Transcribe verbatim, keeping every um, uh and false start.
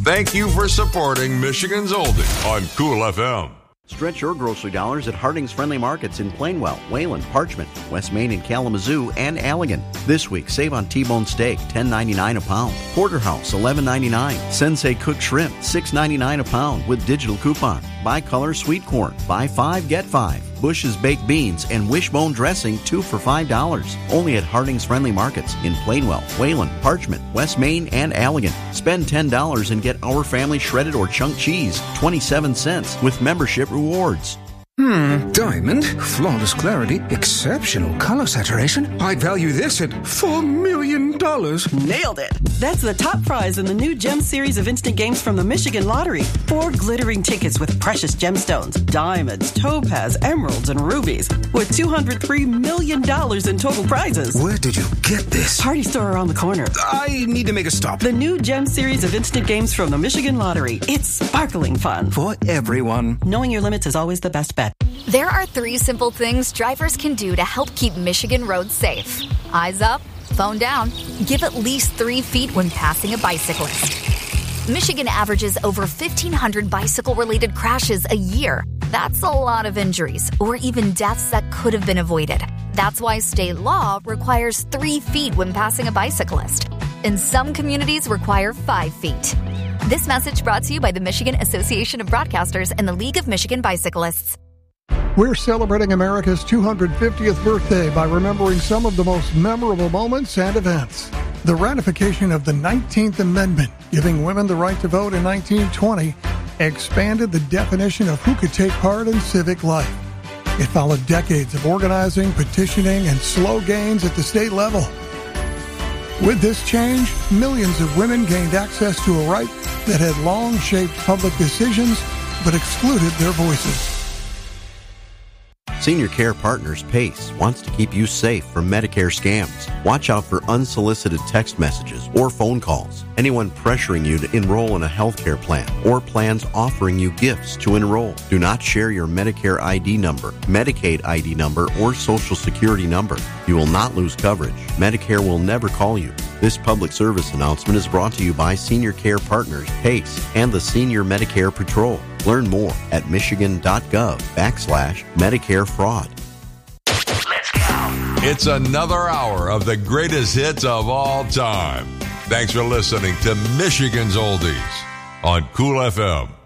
Thank you for supporting Michigan's Oldie on Cool F M. Stretch your grocery dollars at Harding's Friendly Markets in Plainwell, Wayland, Parchment, West Main and Kalamazoo, and Allegan. This week, save on T-bone steak, ten ninety-nine a pound. Porterhouse, eleven ninety-nine. Sensei cooked shrimp, six ninety-nine a pound with digital coupon. Bicolor sweet corn, buy five, get five. Bush's baked beans and wishbone dressing, two for five dollars. Only at Harding's Friendly Markets in Plainwell, Wayland, Parchment, West Main, and Allegan. Spend ten dollars and get Our Family shredded or chunk cheese, twenty-seven cents, with membership rewards. Hmm, diamond, flawless clarity, exceptional color saturation. I'd value this at four million dollars. Nailed it. That's the top prize in the new Gem series of instant games from the Michigan Lottery. Four glittering tickets with precious gemstones, diamonds, topaz, emeralds, and rubies, with two hundred three million dollars in total prizes. Where did you get this? Party store around the corner. I need to make a stop. The new Gem series of instant games from the Michigan Lottery. It's sparkling fun. For everyone. Knowing your limits is always the best bet. There are three simple things drivers can do to help keep Michigan roads safe. Eyes up, phone down, give at least three feet when passing a bicyclist. Michigan averages over fifteen hundred bicycle-related crashes a year. That's a lot of injuries, or even deaths that could have been avoided. That's why state law requires three feet when passing a bicyclist. And some communities require five feet. This message brought to you by the Michigan Association of Broadcasters and the League of Michigan Bicyclists. We're celebrating America's two hundred fiftieth birthday by remembering some of the most memorable moments and events. The ratification of the nineteenth Amendment, giving women the right to vote in nineteen twenty, expanded the definition of who could take part in civic life. It followed decades of organizing, petitioning, and slow gains at the state level. With this change, millions of women gained access to a right that had long shaped public decisions but excluded their voices. Senior Care Partners PACE wants to keep you safe from Medicare scams. Watch out for unsolicited text messages or phone calls. Anyone pressuring you to enroll in a healthcare plan or plans offering you gifts to enroll. Do not share your Medicare I D number, Medicaid I D number, or Social Security number. You will not lose coverage. Medicare will never call you. This public service announcement is brought to you by Senior Care Partners, PACE, and the Senior Medicare Patrol. Learn more at michigan.gov backslash Medicare fraud. Let's go. It's another hour of the greatest hits of all time. Thanks for listening to Michigan's Oldies on Cool F M.